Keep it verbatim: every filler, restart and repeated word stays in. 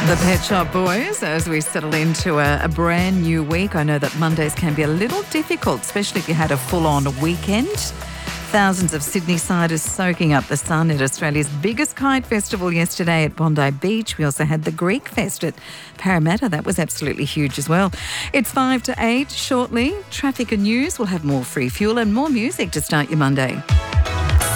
The Pet Shop Boys, as we settle into a, a brand new week. I know that Mondays can be a little difficult, especially if you had a full-on weekend. Thousands of Sydney-siders soaking up the sun at Australia's biggest kite festival yesterday at Bondi Beach. We also had the Greek Fest at Parramatta. That was absolutely huge as well. It's five to eight shortly. Traffic and news. We'll have more free fuel and more music to start your Monday.